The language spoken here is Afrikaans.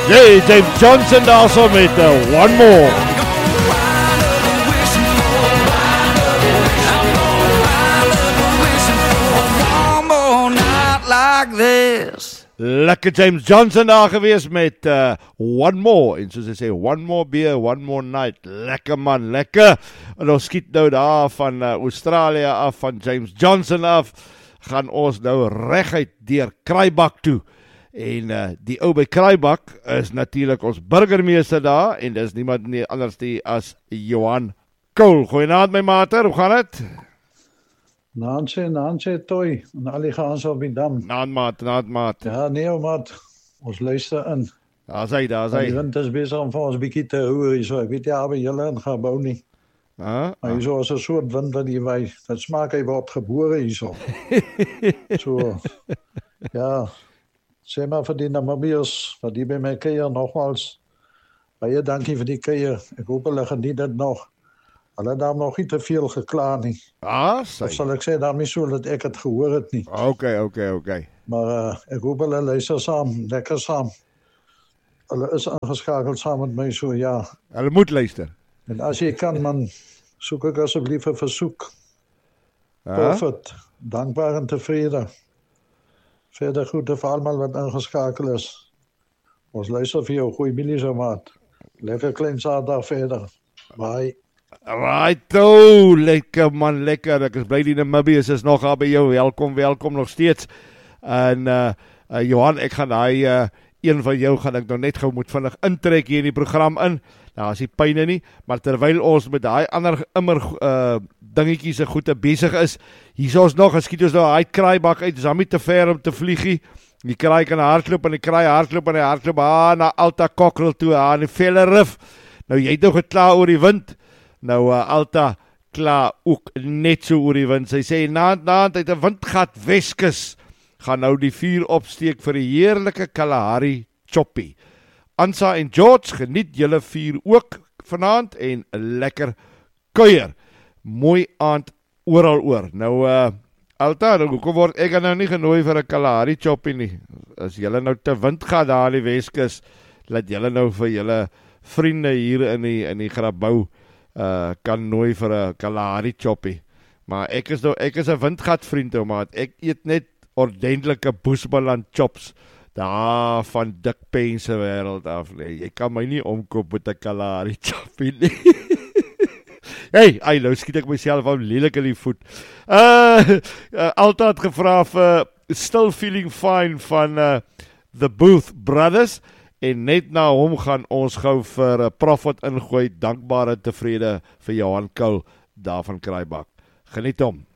Hey, James Johnson daar so met One More. Lekker James Johnson daar gewees met One More. En soos hy sê, one more beer, one more night. Lekker man, lekker. En ons skiet nou daar van Australië af, van James Johnson af. Gaan ons nou reguit deur Kraaibak toe. En die ou by Kraaibak is natuurlik ons burgemeester daar. En dis niemand nie anders die as Johan Kool. Goeienaand my mater, hoe gaan het? Naantje, toi, en al die gaans op die dam. Naand maat. Ja, nee, maat, ons luister in. Daar is hy. Die wind is bezig om vir ons bietjie te hou, so ek weet nie waar julle in gaan bou nie. Maar hierso is 'n soort wind wat die wy, dat smaak hy word gebore hierso. So, ja, sê maar vir die Namibiërs, wat die by my kuier nogmaals, baie dankie vir die kuier, ek hoop hulle geniet dit nog. Hulle daar nog nie te veel gekla nie. Of sal ek sê daarmee so dat ek het gehoor het nie. Okay. Maar ek hoop hulle luister saam, lekker saam. Hulle is ingeskakeld saam met my so, ja. Hulle moet luister. En as jy kan man, soek ek asseblief 'n versoek. Perfect, dankbaar en tevrede. Verder groete vir almal wat ingeskakel is. Ons luister vir jou, goeie milies ou maat. Lekker klein Saterdag verder. Bye. Righto, lekker man, lekker. Ek is bly die Namibiërs is nog daar by jou. Welkom nog steeds. En Johan, ek gaan daai een van jou gaan ek nou net gou moet vinnig intrek hier in die program in. Nou as die pyne nie, maar terwyl ons met daai ander immer dingetjies se goede besig is, hier ons nog, skiet ons nou hy Kraaibak uit, dis hom nie te ver om te vliegie. Die kraai kan hardloop en die kraai hardloop na Alta Cockerel toe, aan die Vellerif. Nou jy het nou gekla oor die wind. Nou Alta klaar ook net so oor die wind. Sy sê naand uit 'n windgat Weskus gaan nou die vuur opsteek vir die heerlike Kalahari choppie. Ansa en George, geniet julle vuur ook vanaand en 'n lekker kuier. Mooi aand oral oor. Nou Alta, hoekom word ek nou nie genooi vir 'n Kalahari choppie nie? As julle nou te windgat daar in die Weskus, laat julle nou vir julle vriende hier in die Grabouw kan nooi vir 'n Kalahari choppie. Maar ek is 'n windgat vriend ou maat. Ek eet net ordentlike Boesmanland chops daar van Dik Pen se wêreld af. Nee, jy kan my nie omkoop met 'n Kalahari choppie nie. Hey, nou skiet ek myself aan lelik in die voet. Altyd gevra vir Still Feeling Fine van The Booth Brothers. En net na hom gaan ons gou vir Prophet ingooi, dankbare tevrede vir Johan Kool daar van Kraaibak. Geniet hom.